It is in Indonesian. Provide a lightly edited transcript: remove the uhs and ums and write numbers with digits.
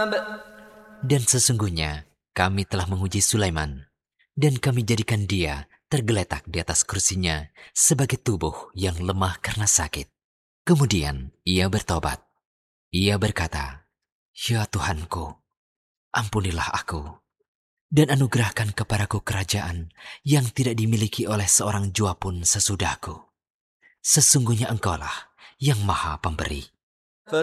Dan sesungguhnya kami telah menguji Sulaiman, dan kami jadikan dia tergeletak di atas kursinya sebagai tubuh yang lemah karena sakit. Kemudian ia bertobat. Ia berkata, "Ya Tuhanku, ampunilah aku, dan anugerahkan kepadaku kerajaan yang tidak dimiliki oleh seorang jua pun sesudahku. Sesungguhnya Engkaulah yang Maha Pemberi."